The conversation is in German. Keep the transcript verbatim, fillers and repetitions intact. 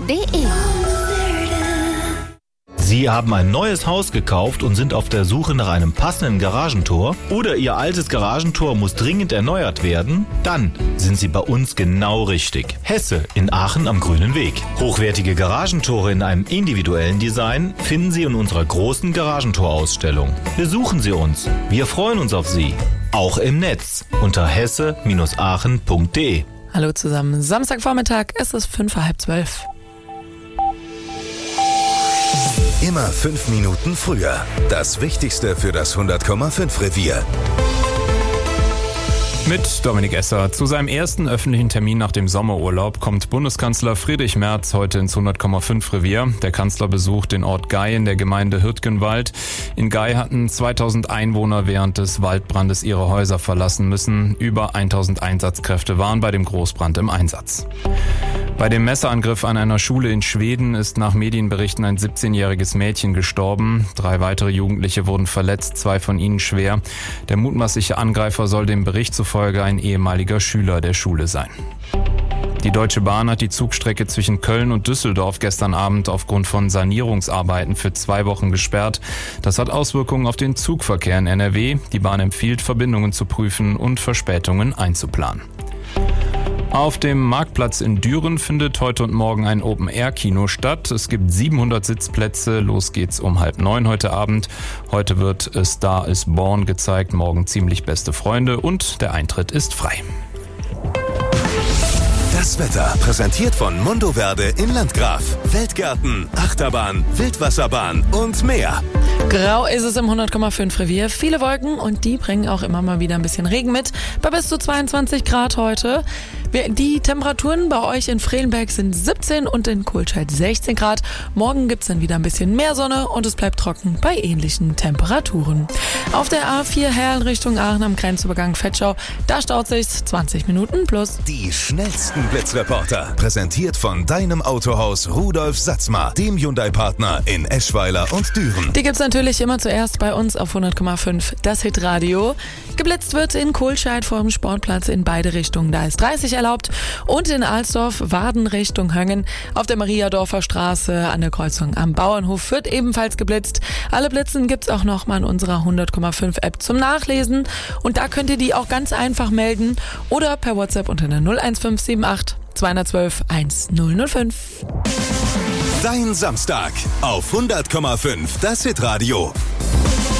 de. Sie haben ein neues Haus gekauft und sind auf der Suche nach einem passenden Garagentor? Oder Ihr altes Garagentor muss dringend erneuert werden? Dann sind Sie bei uns genau richtig. Hesse in Aachen am Grünen Weg. Hochwertige Garagentore in einem individuellen Design finden Sie in unserer großen Garagentorausstellung. Besuchen Sie uns. Wir freuen uns auf Sie. Auch im Netz unter hesse Bindestrich aachen Punkt de. Hallo zusammen, Samstagvormittag, es ist fünf vor halb zwölf. Immer fünf Minuten früher. Das Wichtigste für das hundert Komma fünf Revier. Mit Dominik Esser. Zu seinem ersten öffentlichen Termin nach dem Sommerurlaub kommt Bundeskanzler Friedrich Merz heute ins hundert Komma fünf Revier. Der Kanzler besucht den Ort Gay in der Gemeinde Hürtgenwald. In Gay hatten zweitausend Einwohner während des Waldbrandes ihre Häuser verlassen müssen. Über tausend Einsatzkräfte waren bei dem Großbrand im Einsatz. Bei dem Messerangriff an einer Schule in Schweden ist nach Medienberichten ein siebzehnjähriges Mädchen gestorben. Drei weitere Jugendliche wurden verletzt, zwei von ihnen schwer. Der mutmaßliche Angreifer soll dem Bericht zufolge ein ehemaliger Schüler der Schule sein. Die Deutsche Bahn hat die Zugstrecke zwischen Köln und Düsseldorf gestern Abend aufgrund von Sanierungsarbeiten für zwei Wochen gesperrt. Das hat Auswirkungen auf den Zugverkehr in N R W. Die Bahn empfiehlt, Verbindungen zu prüfen und Verspätungen einzuplanen. Auf dem Marktplatz in Düren findet heute und morgen ein Open-Air-Kino statt. Es gibt siebenhundert Sitzplätze. Los geht's um halb neun heute Abend. Heute wird A Star is Born gezeigt, morgen Ziemlich beste Freunde und der Eintritt ist frei. Das Wetter präsentiert von Mundo Verde in Landgraf. Weltgärten, Achterbahn, Wildwasserbahn und mehr. Grau ist es im hundert Komma fünf Revier. Viele Wolken und die bringen auch immer mal wieder ein bisschen Regen mit. Bei bis zu zweiundzwanzig Grad heute. Die Temperaturen bei euch in Frelenberg sind siebzehn und in Kohlscheid sechzehn Grad. Morgen gibt's dann wieder ein bisschen mehr Sonne und es bleibt trocken bei ähnlichen Temperaturen. Auf der A vier Herl Richtung Aachen am Grenzübergang Vetschau, da staut sich's zwanzig Minuten plus. Die schnellsten Blitzreporter, präsentiert von deinem Autohaus Rudolf Satzmar, dem Hyundai-Partner in Eschweiler und Düren. Die gibt's natürlich immer zuerst bei uns auf hundert Komma fünf, das Hitradio. Geblitzt wird in Kohlscheid vor dem Sportplatz in beide Richtungen, da ist dreißig erlaubt. Und in Alsdorf, Warden Richtung Höngen, auf der Mariadorfer Straße an der Kreuzung am Bauernhof wird ebenfalls geblitzt. Alle Blitzen gibt's auch nochmal in unserer hundert Komma fünf App zum Nachlesen. Und da könnt ihr die auch ganz einfach melden oder per WhatsApp unter der null eins fünf sieben acht zwei eins zwei eins null null fünf. Dein Samstag auf hundert Komma fünf, das Hitradio.